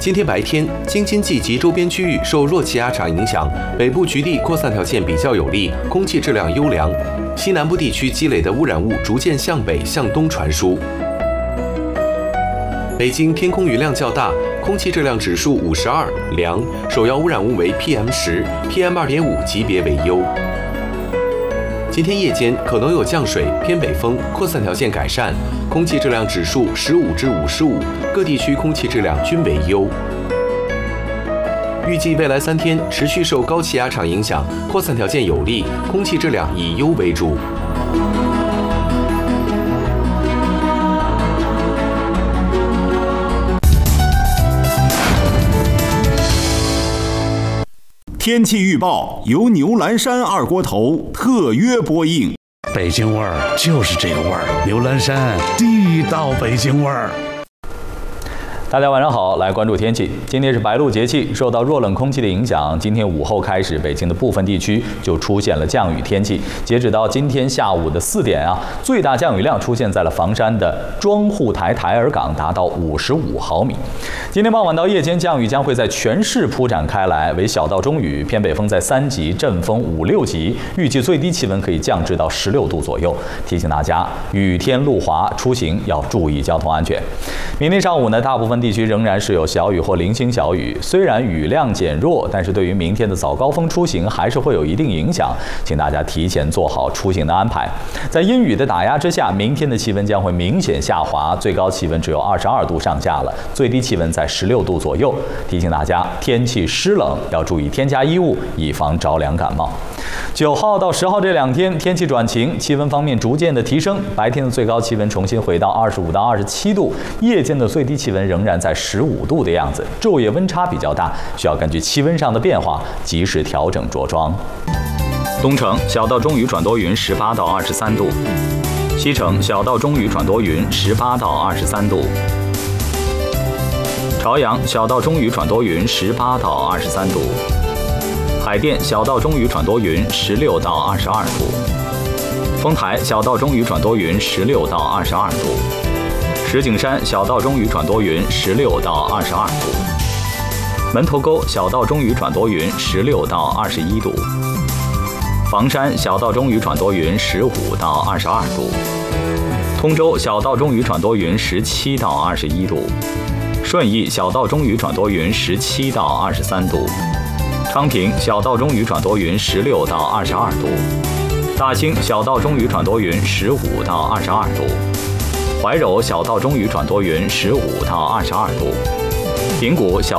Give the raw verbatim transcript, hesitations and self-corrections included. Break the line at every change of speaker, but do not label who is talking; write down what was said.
今天白天，京津冀及周边区域受弱气压场影响，北部局地扩散条件比较有利，空气质量优良。西南部地区积累的污染物逐渐向北向东传输。北京天空云量较大，空气质量指数五十二，良，首要污染物为 P M 十 ，P M 二点五 级别为优。今天夜间可能有降水，偏北风，扩散条件改善，空气质量指数十五至五十五，各地区空气质量均为优。预计未来三天持续受高气压场影响，扩散条件有利，空气质量以优为主。
天气预报由牛栏山二锅头特约播映。
北京味儿就是这个味儿，牛栏山地道北京味儿。
大家晚上好，来关注天气。今天是白露节气，受到弱冷空气的影响，今天午后开始，北京的部分地区就出现了降雨天气。截止到今天下午的四点啊，最大降雨量出现在了房山的庄户台台儿港，达到五十五毫米。今天傍晚到夜间，降雨将会在全市铺展开来，为小到中雨，偏北风在三级，阵风五六级，预计最低气温可以降至到十六度左右。提醒大家，雨天路滑，出行要注意交通安全。明天上午呢，大部分地区仍然是有小雨或零星小雨，虽然雨量减弱，但是对于明天的早高峰出行还是会有一定影响，请大家提前做好出行的安排。在阴雨的打压之下，明天的气温将会明显下滑，最高气温只有二十二度上下了，最低气温在十六度左右。提醒大家，天气湿冷，要注意添加衣物，以防着凉感冒。九号到十号这两天天气转晴，气温方面逐渐的提升，白天的最高气温重新回到二十五到二十七度，夜间的最低气温仍然在十五度的样子，昼夜温差比较大，需要根据气温上的变化及时调整着装。东城小到中雨转多云，十八到二十三度；西城小到中雨转多云，十八到二十三度；朝阳小到中雨转多云，十八到二十三度；海淀小到中雨转多云，十六到二十二度；丰台小到中雨转多云，十六到二十二度；石景山小到中雨转多云，十六到二十二度；门头沟小到中雨转多云，十六到二十一度；房山小到中雨转多云，十五到二十二度；通州小到中雨转多云，十七到二十一度；顺义小到中雨转多云，十七到二十三度；昌平小到中雨转多云，十六到二十二度；大兴小到中雨转多云，十五到二十二度；怀柔小到中雨转多云，十五到二十二度；平谷小